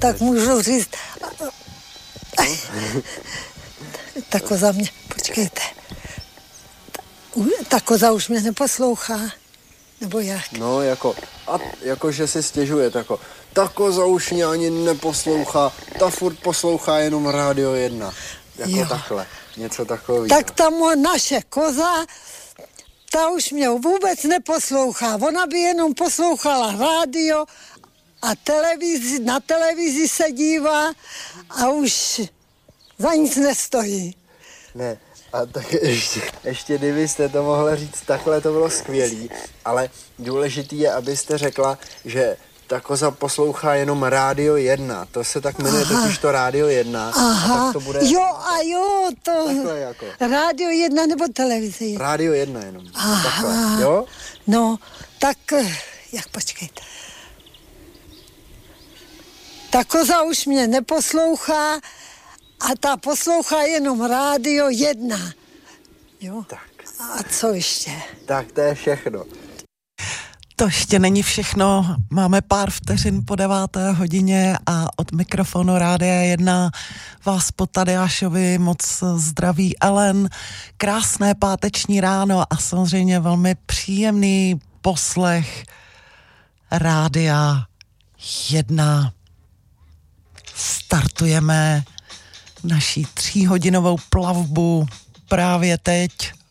tak můžu říct. Ta koza mě, počkejte. Ta koza už mě neposlouchá. Nebo jak? No, jako že si stěžuje, jako, ta koza už mě ani neposlouchá, ta furt poslouchá jenom Rádio 1. Jako jo. Takhle, něco takového. Tak ta naše koza, ta už mě vůbec neposlouchá. Ona by jenom poslouchala rádio a na televizi se dívá a už za nic nestojí. Ne, a tak ještě kdybyste to mohla říct, takhle to bylo skvělý, ale důležitý je, abyste řekla, že ta koza poslouchá jenom Rádio 1, to se tak jmenuje totiž to Rádio 1. Aha, a tak to bude jo, to takhle jako. Rádio 1 nebo televize 1? Rádio 1 jenom, aha. Takhle, jo? No, tak, jak počkejte. Ta koza už mě neposlouchá a ta poslouchá jenom Rádio 1. Jo? Tak. A co ještě? Tak to je všechno. To ještě není všechno. Máme pár vteřin po 9:00 a od mikrofonu Rádia 1 vás po Tadeášovi moc zdraví Ellen. Krásné páteční ráno a samozřejmě velmi příjemný poslech Rádia 1. Startujeme naší 3hodinovou plavbu právě teď